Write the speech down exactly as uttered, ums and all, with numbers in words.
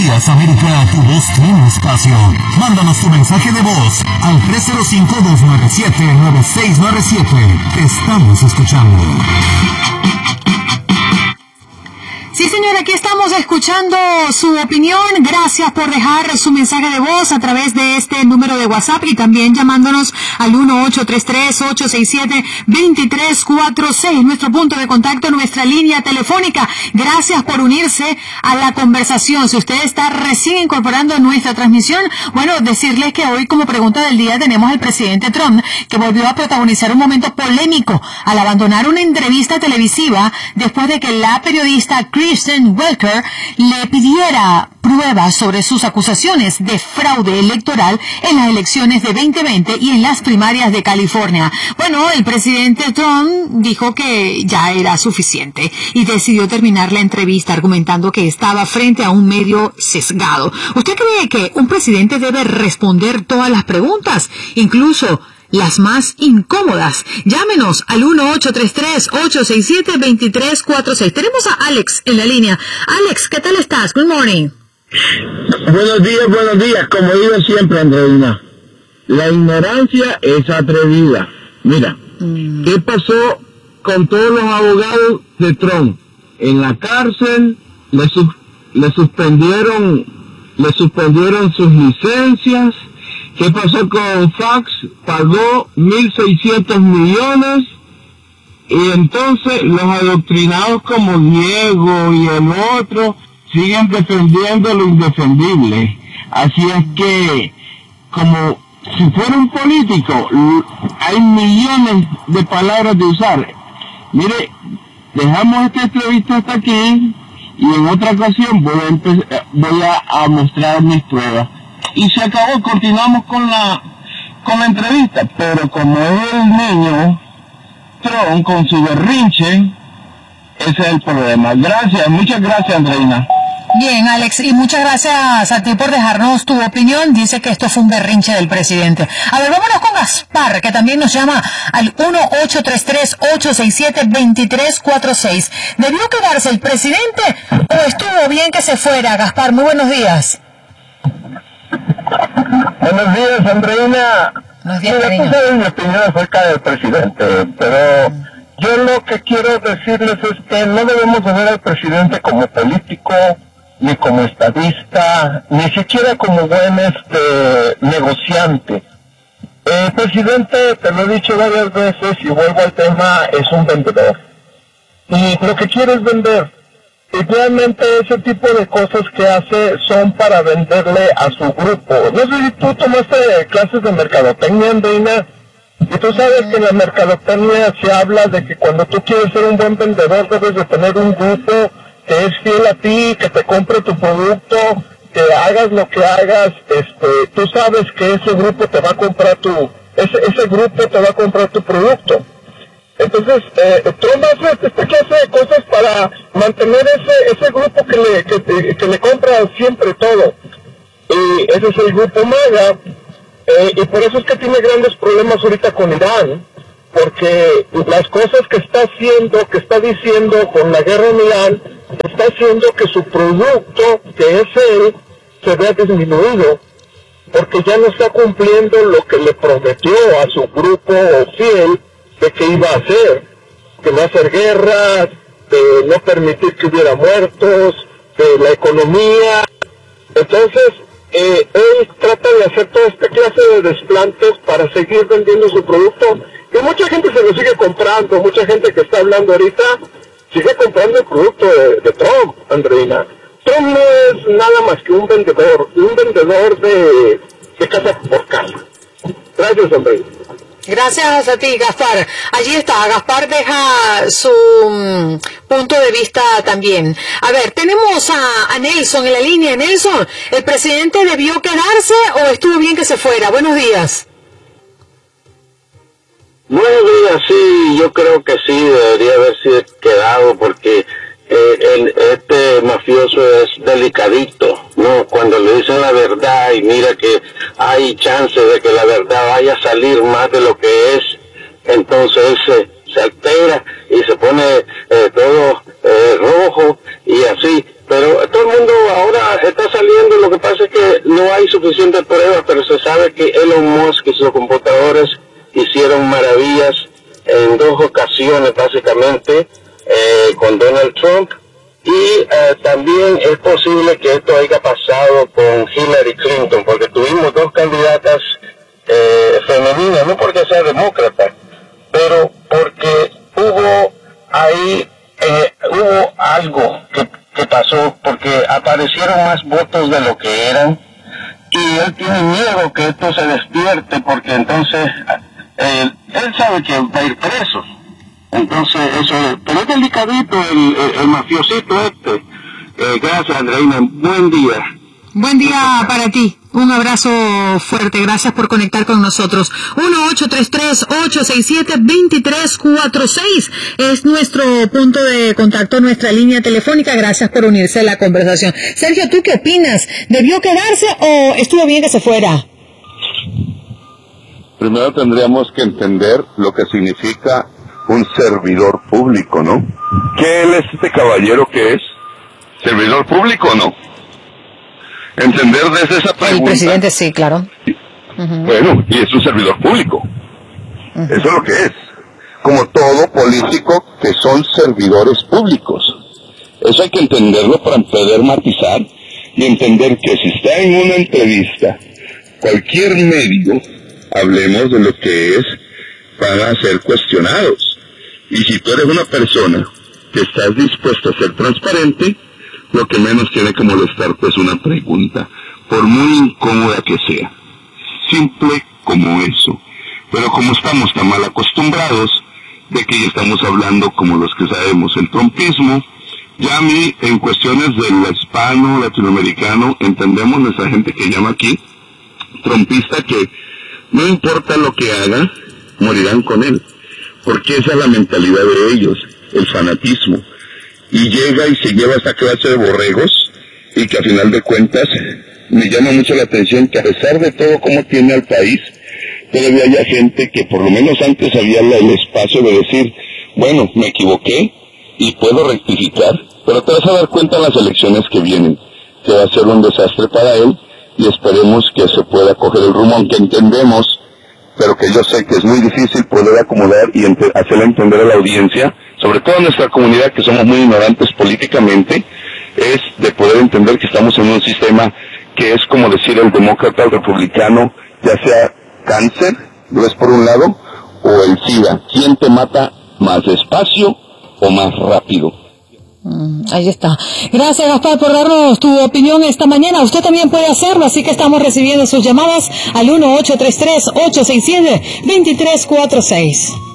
días, América, tu voz tiene espacio. Mándanos tu mensaje de voz al tres cero cinco, dos nueve siete, nueve seis nueve siete. Te estamos escuchando. Sí, señora, aquí estamos escuchando su opinión. Gracias por dejar su mensaje de voz a través de este número de WhatsApp y también llamándonos al uno ocho tres tres, ocho seis siete, dos tres cuatro seis, nuestro punto de contacto, nuestra línea telefónica. Gracias por unirse a la conversación. Si usted está recién incorporando nuestra transmisión, bueno, decirles que hoy como pregunta del día tenemos al presidente Trump, que volvió a protagonizar un momento polémico al abandonar una entrevista televisiva después de que la periodista Kristen Welker le pidiera pruebas sobre sus acusaciones de fraude electoral en las elecciones de veinte veinte y en las primarias de California. Bueno, el presidente Trump dijo que ya era suficiente y decidió terminar la entrevista argumentando que estaba frente a un medio sesgado. ¿Usted cree que un presidente debe responder todas las preguntas, incluso las más incómodas? Llámenos al uno ocho tres tres, ocho seis siete, dos tres cuatro seis. Tenemos a Alex en la línea. Alex, ¿qué tal estás? Good morning. Buenos días, buenos días. Como digo siempre, Andreina, la ignorancia es atrevida. Mira, mm. ¿qué pasó con todos los abogados de Trump? En la cárcel le, su- le suspendieron le suspendieron sus licencias. ¿Qué pasó con Fox? Pagó mil seiscientos millones y entonces los adoctrinados como Diego y el otro siguen defendiendo lo indefendible. Así es que, como si fuera un político, hay millones de palabras de usar. Mire, dejamos esta entrevista hasta aquí y en otra ocasión voy a, empe- voy a, a mostrar mis pruebas. Y se acabó, continuamos con la con la entrevista, pero como es el niño Trump con su berrinche, ese es el problema. Gracias, muchas gracias, Andreina. Bien, Alex, y muchas gracias a ti por dejarnos tu opinión. Dice que esto fue un berrinche del presidente. A ver, vámonos con Gaspar, que también nos llama al uno ocho tres tres, ocho seis siete, dos tres cuatro seis. ¿Debió quedarse el presidente o estuvo bien que se fuera? Gaspar, muy buenos días. Buenos días, Andreina. Buenos días, Mira, cariño. tú sabes mi opinión acerca del presidente, pero yo lo que quiero decirles es que no debemos de ver al presidente como político, ni como estadista, ni siquiera como buen este negociante. El presidente, te lo he dicho varias veces y vuelvo al tema, es un vendedor. Y lo que quiere es vender. Y realmente ese tipo de cosas que hace son para venderle a su grupo. No sé si tú tomaste clases de mercadotecnia, Andreina, y tú sabes que en la mercadotecnia se habla de que cuando tú quieres ser un buen vendedor debes de tener un grupo que es fiel a ti, que te compre tu producto, que hagas lo que hagas, este, tú sabes que ese grupo te va a comprar tu, ese, ese grupo te va a comprar tu producto. Entonces, eh, Trump hace esta clase de cosas para mantener ese ese grupo que le que, que le compra siempre todo. Y ese es el grupo MAGA, eh, y por eso es que tiene grandes problemas ahorita con Irán, porque las cosas que está haciendo, que está diciendo con la guerra en Irán, está haciendo que su producto, que es él, se vea disminuido, porque ya no está cumpliendo lo que le prometió a su grupo fiel de que iba a hacer, de no hacer guerras, de no permitir que hubiera muertos, de la economía. Entonces, eh, él trata de hacer toda esta clase de desplantes para seguir vendiendo su producto, y mucha gente se lo sigue comprando, mucha gente que está hablando ahorita sigue comprando el producto de, de Trump, Andreina. Trump no es nada más que un vendedor, un vendedor de, de casa por casa. Gracias, Andreina. Gracias a ti, Gaspar. Allí está, Gaspar deja su um, punto de vista también. A ver, tenemos a, a Nelson en la línea. Nelson, ¿el presidente debió quedarse o estuvo bien que se fuera? Buenos días. Buenos días, sí, yo creo que sí, debería haberse quedado porque eh, el, este mafioso es delicadito, ¿no? Cuando le dicen la verdad y mira que hay chance de que la verdad vaya a salir más de lo que es, entonces él se, se altera y se pone eh, todo eh, rojo y así. Pero todo el mundo ahora está saliendo suficientes pruebas, pero se sabe que Elon Musk y sus computadores hicieron maravillas en dos ocasiones, básicamente, eh, con Donald Trump. Y eh, también es posible que esto haya pasado con Hillary Clinton, porque tuvimos dos candidatas eh, femeninas, no porque sea demócrata, pero porque hubo ahí, eh, hubo algo que, que pasó, porque aparecieron más votos de lo que eran, y él tiene miedo que esto se despierte, porque entonces eh, él sabe que va a ir preso. Entonces, eso, pero es delicadito el, el, el mafiosito este. Eh, gracias, Andreina. Buen día. Buen día para ti. Un abrazo fuerte. Gracias por conectar con nosotros. uno ocho tres tres, ocho seis siete, dos tres cuatro seis es nuestro punto de contacto, nuestra línea telefónica. Gracias por unirse a la conversación. Sergio, ¿tú qué opinas? ¿Debió quedarse o estuvo bien que se fuera? Primero tendríamos que entender lo que significa un servidor público, ¿no? ¿Qué él es este caballero que es? ¿Servidor público o no? Entender desde esa pregunta. El presidente sí, claro. Uh-huh. Bueno, y es un servidor público. Uh-huh. Eso es lo que es. Como todo político que son servidores públicos. Eso hay que entenderlo para poder matizar y entender que si está en una entrevista, cualquier medio, hablemos de lo que es, van a ser cuestionados. Y si tú eres una persona que estás dispuesta a ser transparente, lo que menos tiene que molestarte es una pregunta, por muy incómoda que sea. Simple como eso. Pero como estamos tan mal acostumbrados de que ya estamos hablando como los que sabemos el trumpismo, ya a mí en cuestiones del hispano, latinoamericano, entendemos nuestra gente que llama aquí, trumpista, que no importa lo que haga, morirán con él. Porque esa es la mentalidad de ellos, el fanatismo. Y llega y se lleva esta clase de borregos, y que a final de cuentas me llama mucho la atención que a pesar de todo cómo tiene al país, todavía haya gente que por lo menos antes había el espacio de decir, bueno, me equivoqué y puedo rectificar, pero te vas a dar cuenta en las elecciones que vienen, que va a ser un desastre para él, y esperemos que se pueda coger el rumbo, aunque entendemos, pero que yo sé que es muy difícil poder acomodar y ent- hacerle entender a la audiencia, sobre todo a nuestra comunidad que somos muy ignorantes políticamente, es de poder entender que estamos en un sistema que es como decir el demócrata o el republicano, ya sea cáncer, lo es por un lado, o el SIDA. ¿Quién te mata más despacio o más rápido? Mm, ahí está. Gracias, Gaspar, por darnos tu opinión esta mañana. Usted también puede hacerlo, así que estamos recibiendo sus llamadas al uno ocho tres tres, ocho seis siete, dos tres cuatro seis.